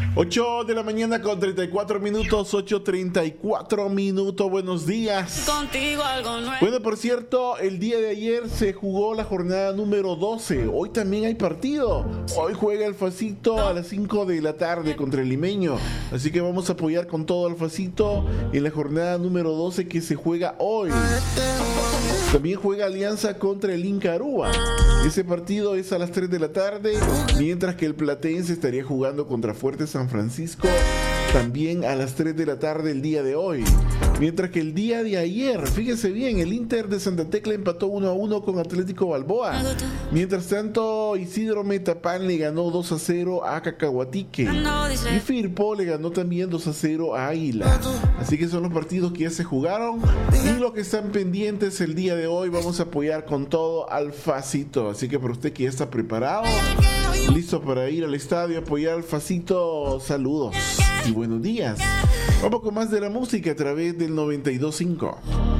8 de la mañana con 34 minutos, 8:34 minutos, buenos días. Contigo algo nuevo. Bueno, por cierto, el día de ayer se jugó la jornada número 12. Hoy también hay partido. Hoy juega el Facito a las 5 de la tarde contra el Limeño. Así que vamos a apoyar con todo al Facito en la jornada número 12 que se juega hoy. También juega Alianza contra el Inca Aruba. Ese partido es a las 3 de la tarde, mientras que el Platense estaría jugando contra Fuerte San Francisco también a las 3 de la tarde el día de hoy. Mientras que el día de ayer, fíjense bien, el Inter de Santa Tecla empató 1-1 con Atlético Balboa. Mientras tanto, Isidro Metapán le ganó 2-0 a Cacahuatique. Y Firpo le ganó también 2-0 a Águila. Así que son los partidos que ya se jugaron. Y los que están pendientes el día de hoy, vamos a apoyar con todo al Facito. Así que para usted que ya está preparado, listo para ir al estadio, apoyar al Facito, saludos y buenos días. Vamos con más de la música a través del 92.5.